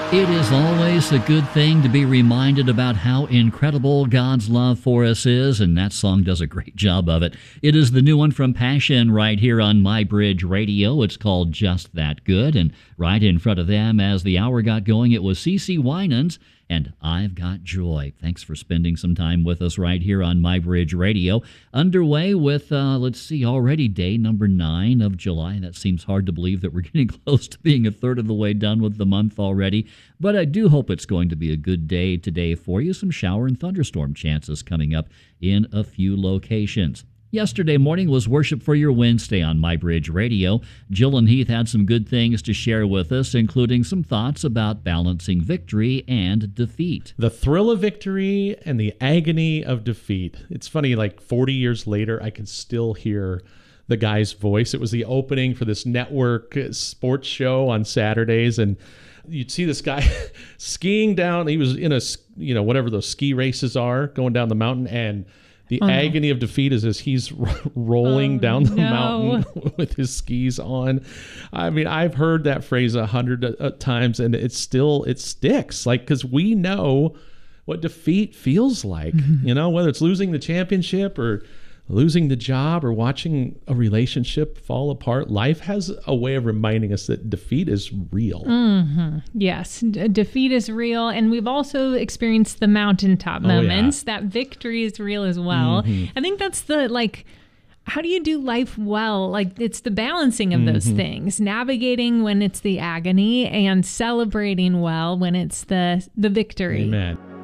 It is always a good thing to be reminded about how incredible God's love for us is, and that song does a great job of it. It is the new one from Passion right here on My Bridge Radio. It's called Just That Good, and right in front of them as the hour got going, it was CeCe Winans and I've Got Joy. Thanks for spending some time with us right here on My Bridge Radio. Underway with, already day number 9 of July. That seems hard to believe that we're getting close to being a third of the way done with the month already. But I do hope it's going to be a good day today for you. Some shower and thunderstorm chances coming up in a few locations. Yesterday morning was Worship for Your Wednesday on My Bridge Radio. Jill and Heath had some good things to share with us, including some thoughts about balancing victory and defeat. The thrill of victory and the agony of defeat. It's funny, like 40 years later, I can still hear the guy's voice. It was the opening for this network sports show on Saturdays, and you'd see this guy skiing down. He was in a, whatever those ski races are, going down the mountain, and the agony of defeat is as he's rolling down the mountain with his skis on. I mean, I've heard that phrase 100 times, and it sticks. Like, because we know what defeat feels like, whether it's losing the championship or losing the job or watching a relationship fall apart. Life has a way of reminding us that defeat is real. Yes, defeat is real. And we've also experienced the mountaintop moments. That victory is real as well. I think that's how do you do life well? Like, it's the balancing of those things, navigating when it's the agony and celebrating well when it's the victory. Amen.